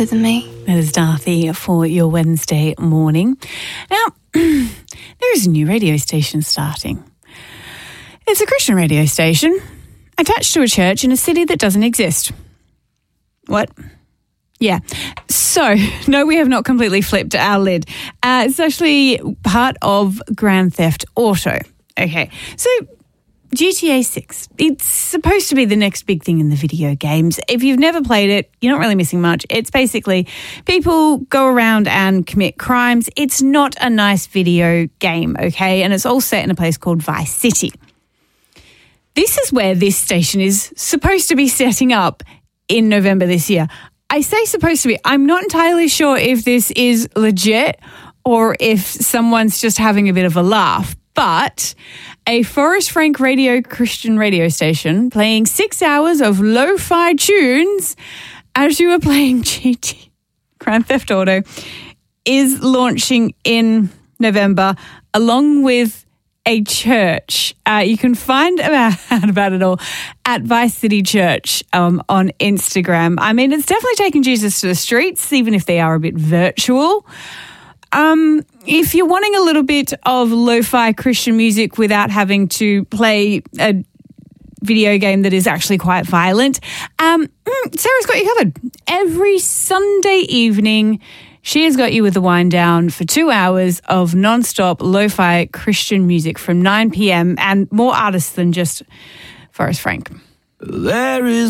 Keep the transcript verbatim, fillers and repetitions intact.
with me. That is Darthy for your Wednesday morning. Now, there is a new radio station starting. It's a Christian radio station attached to a church in a city that doesn't exist. What? Yeah. So, no, we have not completely flipped our lid. Uh, it's actually part of Grand Theft Auto. Okay. So, G T A six, it's supposed to be the next big thing in the video games. If you've never played it, you're not really missing much. It's basically people go around and commit crimes. It's not a nice video game, okay? And it's all set in a place called Vice City. This is where this station is supposed to be setting up in November this year. I say supposed to be. I'm not entirely sure if this is legit or if someone's just having a bit of a laugh. But a Forrest Frank radio Christian radio station playing six hours of lo-fi tunes as you are playing G T Grand Theft Auto is launching in November along with a church. Uh, you can find about, out about it all at Vice City Church um, on Instagram. I mean, it's definitely taking Jesus to the streets, even if they are a bit virtual. Um, if you're wanting a little bit of lo-fi Christian music without having to play a video game that is actually quite violent, um, Sarah's got you covered. Every Sunday evening, she has got you with the wind down for two hours of non-stop lo-fi Christian music from nine p.m. and more artists than just Forrest Frank. There is